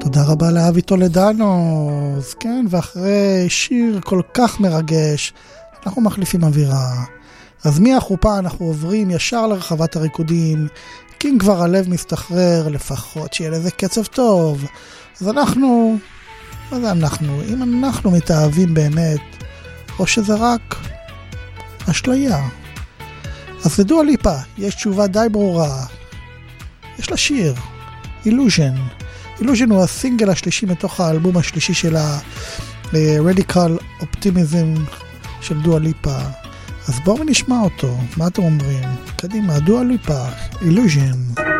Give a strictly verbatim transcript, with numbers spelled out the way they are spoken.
תודה רבה לאבי טולדנו. אז כן, ואחרי שיר כל כך מרגש, אנחנו מחליפים אווירה. אז מהחופה אנחנו עוברים ישר לרחבת הריקודים, כי אם כבר הלב מסתחרר, לפחות שיהיה לזה קצב טוב. אז אנחנו, מה זה אנחנו? אם אנחנו מתאהבים באמת, או שזה רק אשליה. אז לדואה ליפה יש תשובה די ברורה. יש לה שיר, Illusion. Illusion הוא הסינגל השלישי מתוך האלבום השלישי שלה, Radical Optimism של דואה ליפה. אז בואו נשמע אותו. מה אתם אומרים? קדימה, דואה ליפה, Illusion.